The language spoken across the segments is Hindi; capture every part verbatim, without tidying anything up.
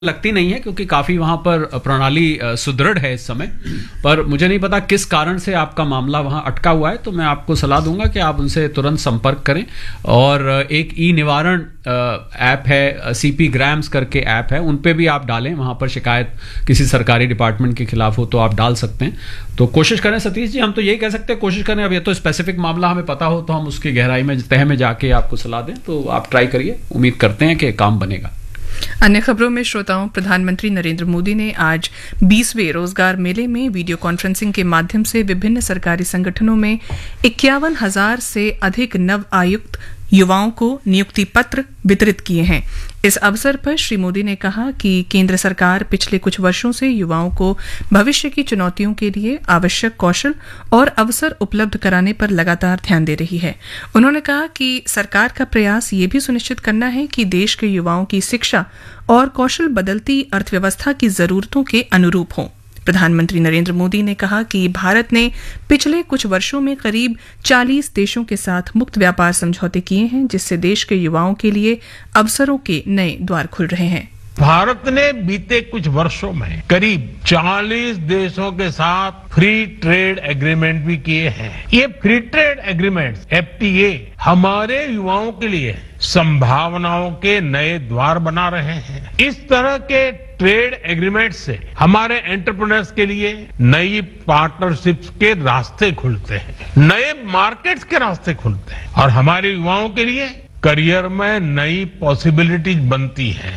लगती नहीं है क्योंकि काफी वहां पर प्रणाली सुदृढ़ है इस समय। पर मुझे नहीं पता किस कारण से आपका मामला वहां अटका हुआ है, तो मैं आपको सलाह दूंगा कि आप उनसे तुरंत संपर्क करें। और एक ई निवारण ऐप है, सीपी ग्राम्स करके ऐप है, उन पे भी आप डालें। वहां पर शिकायत किसी सरकारी डिपार्टमेंट के खिलाफ हो तो आप डाल सकते हैं। तो कोशिश करें सतीश जी, हम तो यही कह सकते हैं कोशिश करें। अब ये तो स्पेसिफिक मामला हमें पता हो तो हम उसकी गहराई में तह में जाके आपको सलाह दें, तो आप ट्राई करिए। उम्मीद करते हैं कि काम बनेगा। अन्य खबरों में श्रोताओं, प्रधानमंत्री नरेंद्र मोदी ने आज बीसवें रोजगार मेले में वीडियो कॉन्फ्रेंसिंग के माध्यम से विभिन्न सरकारी संगठनों में इक्यावन हजार से अधिक नव आयुक्त युवाओं को नियुक्ति पत्र वितरित किए हैं। इस अवसर पर श्री मोदी ने कहा कि केंद्र सरकार पिछले कुछ वर्षों से युवाओं को भविष्य की चुनौतियों के लिए आवश्यक कौशल और अवसर उपलब्ध कराने पर लगातार ध्यान दे रही है। उन्होंने कहा कि सरकार का प्रयास ये भी सुनिश्चित करना है कि देश के युवाओं की शिक्षा और कौशल बदलती अर्थव्यवस्था की जरूरतों के अनुरूप हों। प्रधानमंत्री नरेंद्र मोदी ने कहा कि भारत ने पिछले कुछ वर्षों में करीब चालीस देशों के साथ मुक्त व्यापार समझौते किए हैं, जिससे देश के युवाओं के लिए अवसरों के नए द्वार खुल रहे हैं। भारत ने बीते कुछ वर्षों में करीब चालीस देशों के साथ फ्री ट्रेड एग्रीमेंट भी किए हैं। ये free trade agreement F T A हमारे युवाओं के लिए संभावनाओं के नए द्वार बना रहे हैं। इस तरह के ट्रेड एग्रीमेंट से हमारे एंटरप्रेन्योर्स के लिए नई पार्टनरशिप्स के रास्ते खुलते हैं, नए मार्केट्स के रास्ते खुलते हैं और हमारे युवाओं के लिए करियर में नई पॉसिबिलिटीज बनती हैं।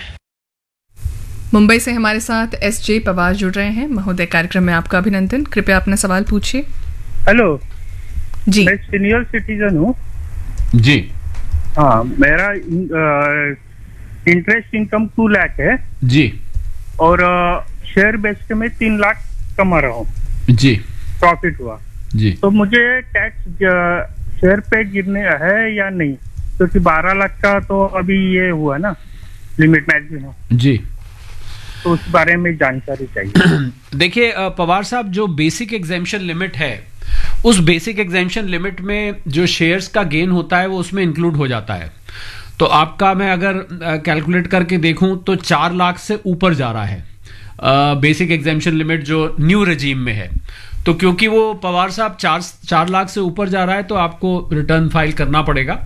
मुंबई से हमारे साथ एस जे पवार जुड़ रहे हैं। महोदय, कार्यक्रम में आपका अभिनंदन। कृपया अपना सवाल पूछिए। हेलो जी, मैं सीनियर सिटीजन हूँ जी। हाँ, मेरा इंटरेस्ट इनकम टू लाख है जी, और शेयर बेस्ड में तीन लाख कमा रहा हूँ जी, प्रॉफिट हुआ जी। तो मुझे टैक्स शेयर पे गिरने है या नहीं? क्योंकि बारह लाख का तो अभी ये हुआ ना लिमिट मैक्सिमम जी, तो उस बारे में जानकारी चाहिए। देखिए पवार साहब, जो बेसिक एग्जेम्पशन लिमिट है, उस बेसिक एग्जेम्पशन लिमिट में जो शेयर्स का गेन होता है वो उसमें इंक्लूड हो जाता है। तो आपका मैं अगर कैलकुलेट करके देखूं तो चार लाख से ऊपर जा रहा है बेसिक एग्जेम्पशन लिमिट जो न्यू रेजीम में है। तो क्योंकि वो पवार साहब चार चार लाख से ऊपर जा रहा है तो आपको रिटर्न फाइल करना पड़ेगा।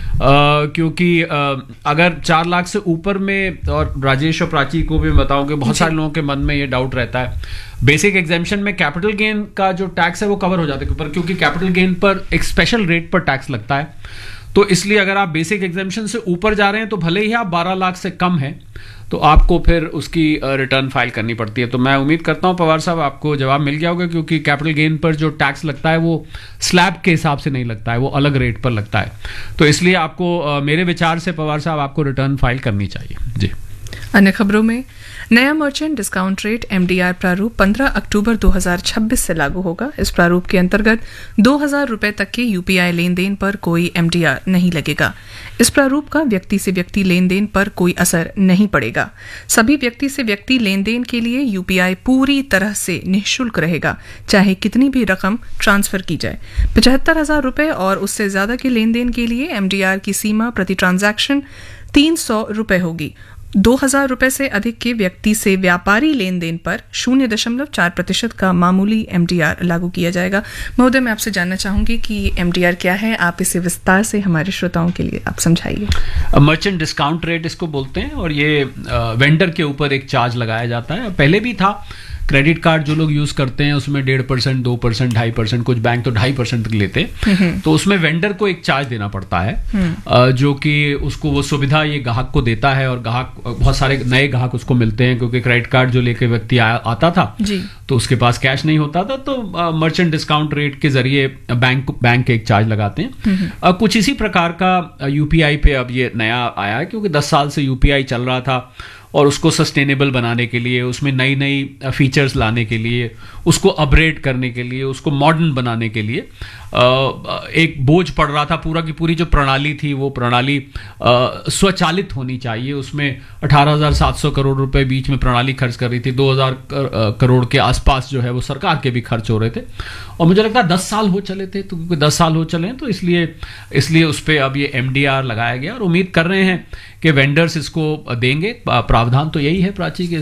Uh, क्योंकि uh, अगर चार लाख से ऊपर में, और राजेश और प्राची को भी बताऊं कि बहुत सारे लोगों के मन में ये डाउट रहता है, बेसिक एग्जेम्पशन में कैपिटल गेन का जो टैक्स है वो कवर हो जाता है पर क्योंकि कैपिटल गेन पर एक स्पेशल रेट पर टैक्स लगता है। तो इसलिए अगर आप बेसिक एग्जेम्पशन से ऊपर जा रहे हैं तो भले ही आप बारह लाख से कम है तो आपको फिर उसकी रिटर्न फाइल करनी पड़ती है। तो मैं उम्मीद करता हूं पवार साहब आपको जवाब मिल गया होगा, क्योंकि कैपिटल गेन पर जो टैक्स लगता है वो स्लैब के हिसाब से नहीं लगता है, वो अलग रेट पर लगता है। तो इसलिए आपको, मेरे विचार से पवार साहब, आपको रिटर्न फाइल करनी चाहिए जी। अन्य खबरों में, नया merchant discount rate M D R प्रारूप पंद्रह अक्टूबर दो हज़ार छब्बीस से लागू होगा। इस प्रारूप के अंतर्गत दो हजार रुपए तक के U P I lane then पर कोई एम डी आर नहीं लगेगा। इस प्रारूप का व्यक्ति से व्यक्ति लेन देन पर कोई असर नहीं पड़ेगा। सभी व्यक्ति से व्यक्ति लेन देन के लिए यू पी आई पूरी तरह से निःशुल्क रहेगा, चाहे कितनी भी रकम ट्रांसफर की जाए। पचहत्तर हजार रुपए और उससे ज्यादा के लेन देन के लिए एम डी आर की सीमा प्रति ट्रांजैक्शन तीन सौ रुपए होगी। दो हजार रुपए से अधिक के व्यक्ति से व्यापारी लेन देन पर शून्य दशमलव चार प्रतिशत का मामूली एम डी आर लागू किया जाएगा। महोदय, मैं आपसे जानना चाहूंगी कि एम डी आर क्या है, आप इसे विस्तार से हमारे श्रोताओं के लिए आप समझाइए। मर्चेंट डिस्काउंट रेट इसको बोलते हैं और ये वेंडर के ऊपर एक चार्ज लगाया जाता है। पहले भी था, क्रेडिट कार्ड जो लोग यूज करते हैं उसमें डेढ़ परसेंट, दो परसेंट, ढाई परसेंट, कुछ बैंक तो ढाई परसेंट तक लेते हैं। तो उसमें वेंडर को एक चार्ज देना पड़ता है जो कि उसको वो सुविधा ये ग्राहक को देता है, और ग्राहक, बहुत सारे नए ग्राहक उसको मिलते हैं क्योंकि क्रेडिट कार्ड जो लेके व्यक्ति आ, आता था जी, तो उसके पास कैश नहीं होता था, तो मर्चेंट डिस्काउंट रेट के जरिए बैंक बैंक एक चार्ज लगाते हैं। आ, कुछ इसी प्रकार का यूपीआई पे अब ये नया आया है, क्योंकि दस साल से यूपीआई चल रहा था और उसको सस्टेनेबल बनाने के लिए, उसमें नई नई फीचर्स लाने के लिए, उसको अपग्रेड करने के लिए, उसको मॉडर्न बनाने के लिए एक बोझ पड़ रहा था। पूरा की पूरी जो प्रणाली थी वो प्रणाली स्वचालित होनी चाहिए। उसमें अठारह हजार सात सौ करोड़ रुपए बीच में प्रणाली खर्च कर रही थी, दो हजार करोड़ के आसपास जो है वो सरकार के भी खर्च हो रहे थे, और मुझे लगता है दस साल हो चले थे। तो क्योंकि दस साल हो चले हैं तो इसलिए इसलिए उस पर अब ये एम डी आर लगाया गया, और उम्मीद कर रहे हैं कि वेंडर्स इसको देंगे। प्रावधान तो यही है प्राची के